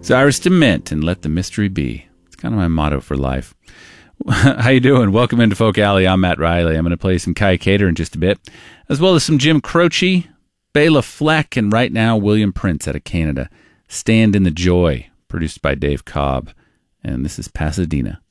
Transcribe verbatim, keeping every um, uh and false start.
Cyrus Dement, and let the mystery be. It's kind of my motto for life. How you doing? Welcome into Folk Alley. I'm Matt Riley. I'm going to play some Kai Cater in just a bit, as well as some Jim Croce, Bela Fleck, and right now William Prince out of Canada. Stand in the Joy, produced by Dave Cobb. And this is Pasadena.